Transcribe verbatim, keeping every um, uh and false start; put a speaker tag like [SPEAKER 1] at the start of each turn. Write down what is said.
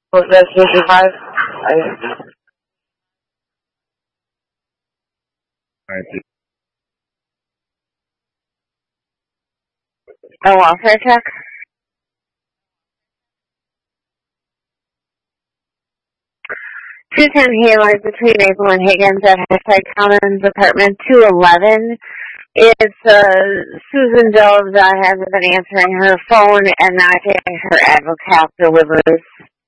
[SPEAKER 1] Was that fifty-five? I,
[SPEAKER 2] Alright.
[SPEAKER 1] a welfare check? two ten Hayward between Maple and Higgins at Hashtag Commons Apartment two eleven. It's uh, Susan Doves that hasn't been answering her phone and not getting her advocate delivers.